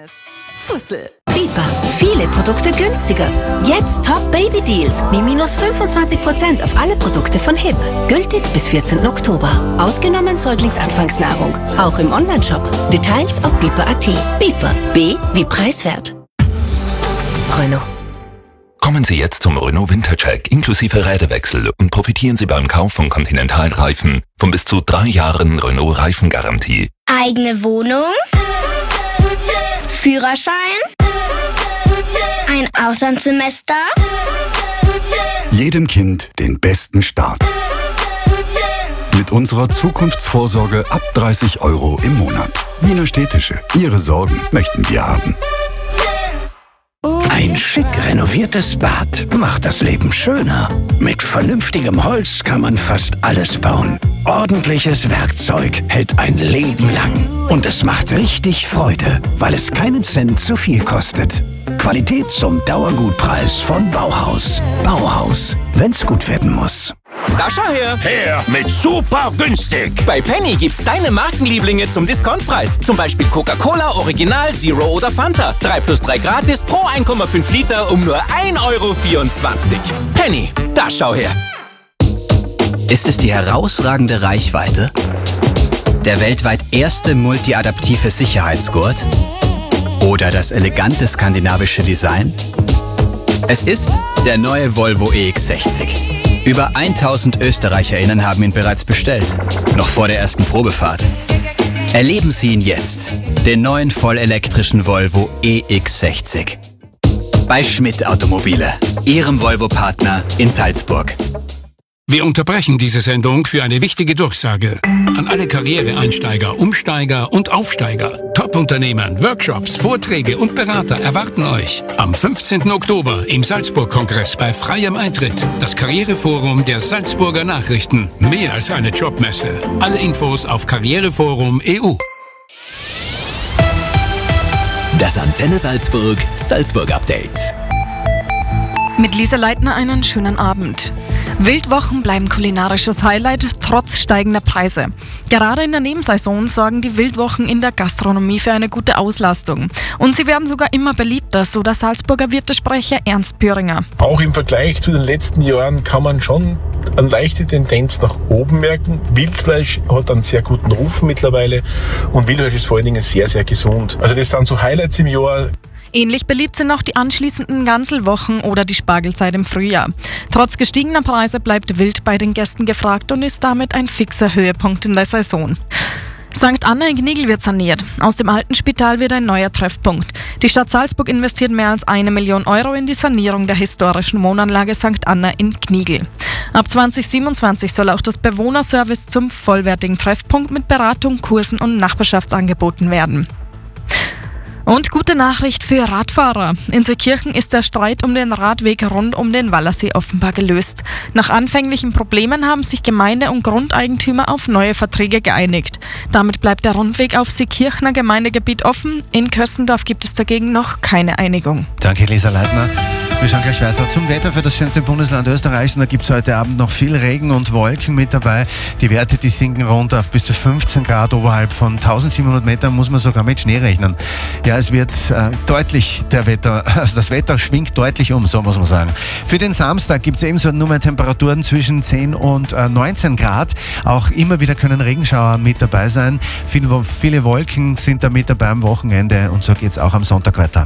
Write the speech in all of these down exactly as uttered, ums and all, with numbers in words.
Fussel. Biber. Viele Produkte günstiger. Jetzt Top Baby Deals. Wie minus fünfundzwanzig Prozent auf alle Produkte von H I P. Gültig bis vierzehnten Oktober. Ausgenommen Säuglingsanfangsnahrung. Auch im Onlineshop. Details auf biber punkt at. Biber. B wie preiswert. Renault. Kommen Sie jetzt zum Renault Wintercheck inklusive Räderwechsel und profitieren Sie beim Kauf von Continental-Reifen von bis zu drei Jahren Renault Reifengarantie. Eigene Wohnung? Führerschein? Ein Auslandssemester? Jedem Kind den besten Start. Mit unserer Zukunftsvorsorge ab dreißig Euro im Monat. Wiener Städtische. Ihre Sorgen möchten wir haben. Ein schick renoviertes Bad macht das Leben schöner. Mit vernünftigem Holz kann man fast alles bauen. Ordentliches Werkzeug hält ein Leben lang. Und es macht richtig Freude, weil es keinen Cent zu viel kostet. Qualität zum Dauergutpreis von Bauhaus. Bauhaus, wenn's gut werden muss. Da schau her! Her mit super günstig! Bei Penny gibt's deine Markenlieblinge zum Discountpreis. Zum Beispiel Coca-Cola, Original, Zero oder Fanta. drei plus drei gratis pro eins Komma fünf Liter um nur ein Euro vierundzwanzig. Penny, da schau her! Ist es die herausragende Reichweite? Der weltweit erste multiadaptive Sicherheitsgurt? Oder das elegante skandinavische Design? Es ist der neue Volvo E X sechzig. Über tausend ÖsterreicherInnen haben ihn bereits bestellt, noch vor der ersten Probefahrt. Erleben Sie ihn jetzt, den neuen vollelektrischen Volvo E X sechzig. Bei Schmidt Automobile, Ihrem Volvo-Partner in Salzburg. Wir unterbrechen diese Sendung für eine wichtige Durchsage. An alle Karriereeinsteiger, Umsteiger und Aufsteiger. Top-Unternehmen, Workshops, Vorträge und Berater erwarten euch am fünfzehnten Oktober im Salzburg-Kongress bei freiem Eintritt. Das Karriereforum der Salzburger Nachrichten. Mehr als eine Jobmesse. Alle Infos auf karriereforum punkt e u. Das Antenne Salzburg Salzburg Update. Mit Lisa Leitner einen schönen Abend. Wildwochen bleiben kulinarisches Highlight trotz steigender Preise. Gerade in der Nebensaison sorgen die Wildwochen in der Gastronomie für eine gute Auslastung. Und sie werden sogar immer beliebter, so der Salzburger Wirtesprecher Ernst Püringer. Auch im Vergleich zu den letzten Jahren kann man schon eine leichte Tendenz nach oben merken. Wildfleisch hat einen sehr guten Ruf mittlerweile und Wildfleisch ist vor allen Dingen sehr, sehr gesund. Also das sind so Highlights im Jahr. Ähnlich beliebt sind auch die anschließenden Ganselwochen oder die Spargelzeit im Frühjahr. Trotz gestiegener Preise bleibt Wild bei den Gästen gefragt und ist damit ein fixer Höhepunkt in der Saison. Sankt Anna in Gnigl wird saniert. Aus dem alten Spital wird ein neuer Treffpunkt. Die Stadt Salzburg investiert mehr als eine Million Euro in die Sanierung der historischen Wohnanlage Sankt Anna in Gnigl. Ab zwanzig siebenundzwanzig soll auch das Bewohnerservice zum vollwertigen Treffpunkt mit Beratung, Kursen und Nachbarschaftsangeboten werden. Und gute Nachricht für Radfahrer. In Seekirchen ist der Streit um den Radweg rund um den Wallersee offenbar gelöst. Nach anfänglichen Problemen haben sich Gemeinde und Grundeigentümer auf neue Verträge geeinigt. Damit bleibt der Rundweg auf Seekirchner Gemeindegebiet offen. In Kössendorf gibt es dagegen noch keine Einigung. Danke, Lisa Leitner. Wir schauen gleich weiter zum Wetter für das schönste Bundesland Österreichs. Und da gibt es heute Abend noch viel Regen und Wolken mit dabei. Die Werte, die sinken runter auf bis zu fünfzehn Grad. Oberhalb von tausendsiebenhundert Metern muss man sogar mit Schnee rechnen. Ja, es wird äh, deutlich, der Wetter, also das Wetter schwingt deutlich um, so muss man sagen. Für den Samstag gibt es ebenso nur mehr Temperaturen zwischen zehn und äh, neunzehn Grad. Auch immer wieder können Regenschauer mit dabei sein. Viele, viele Wolken sind da mit dabei am Wochenende und so geht es auch am Sonntag weiter.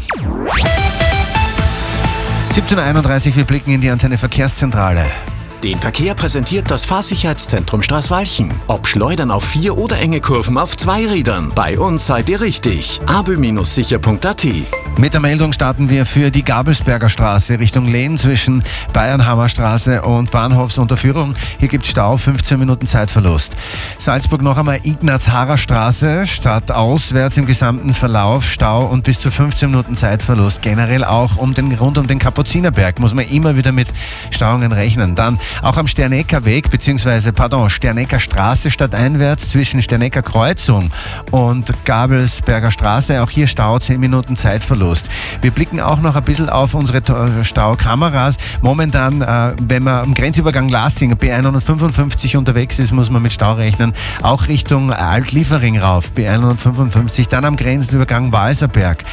siebzehn Uhr einunddreißig, wir blicken in die Antenne Verkehrszentrale. Den Verkehr präsentiert das Fahrsicherheitszentrum Straßwalchen. Ob Schleudern auf vier oder enge Kurven auf zwei Rädern. Bei uns seid ihr richtig. abö sicher punkt at. Mit der Meldung starten wir für die Gabelsberger Straße Richtung Lehn zwischen Bayernhammer Straße und Bahnhofsunterführung. Hier gibt es Stau, fünfzehn Minuten Zeitverlust. Salzburg noch einmal Ignaz-Harrer Straße, stadtauswärts im gesamten Verlauf Stau und bis zu fünfzehn Minuten Zeitverlust. Generell auch um den, rund um den Kapuzinerberg muss man immer wieder mit Stauungen rechnen. Dann auch am Sternecker Weg, beziehungsweise, pardon, Sternecker Straße stadteinwärts zwischen Sternecker Kreuzung und Gabelsberger Straße. Auch hier Stau, zehn Minuten Zeitverlust. Wir blicken auch noch ein bisschen auf unsere Staukameras. Momentan, äh, wenn man am Grenzübergang Lassing B hundertfünfundfünfzig unterwegs ist, muss man mit Stau rechnen. Auch Richtung Alt-Liefering rauf, B hundertfünfundfünfzig. Dann am Grenzübergang Walserberg